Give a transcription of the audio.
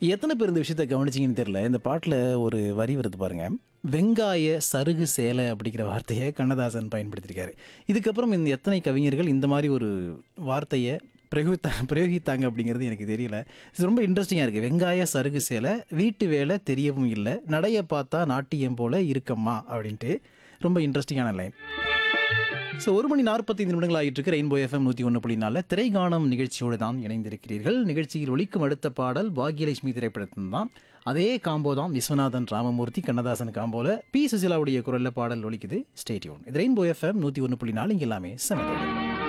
எத்தனை பேர் இந்த விஷயத்த கவனிச்சிங்கன்னு தெரியல. இந்த பாட்டுல ஒரு வரி வருது பாருங்க. வெங்காய சருகு சேலை அப்படிங்கிற வார்த்தைய கண்ணதாசன் பயன்படுத்தியிருக்காரு. இதுக்கப்புறம் இந்த எத்தனை கவிஞர்கள் இந்த மாரி ஒரு வார்த்தைய பிரயோகித்தாங்க அப்படிங்கிறது எனக்கு தெரியல. இது ரொம்ப இன்ட்ரெஸ்டிங்கா இருக்கு. வெங்காய சருகு சேலை, வீட்டு வேலை தெரியவும் இல்ல, நடைய பார்த்தா நாட்டியம் போல இருக்கம்மா அப்படின்ட்டு ரொம்ப இன்ட்ரெஸ்டிங்கான லைன். ஸோ 1 மணி 45 நிமிடங்கள் ஆகிட்டு இருக்கு. ரெயின்போ எஃப்எம் 101.4 திரைகானம் நிகழ்ச்சியோடு தான் இணைந்திருக்கிறீர்கள். நிகழ்ச்சியில் ஒலிக்கும் அடுத்த பாடல் பாக்யலட்சுமி திரைப்படத்தில் தான். அதே காம்போ தான் விஸ்வநாதன் ராமமூர்த்தி கண்ணதாசன் காம்போல பி சுசிலாவுடைய குரல்ல பாடல் ஒலிக்குது. Stay tune. இது ரெயின்போ எஃப்எம் 101.4 இங்க எல்லாமே சமதூரம்.